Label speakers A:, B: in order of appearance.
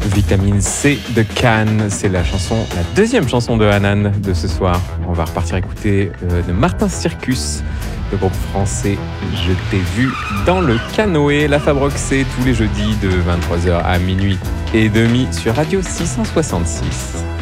A: Vitamine C de Cannes, c'est la deuxième chanson de Hanan de ce soir. On va repartir écouter de Martin Circus, le groupe français Je t'ai vu dans le canoë, la Fabroxé, tous les jeudis de 23h à minuit et demi sur Radio 666.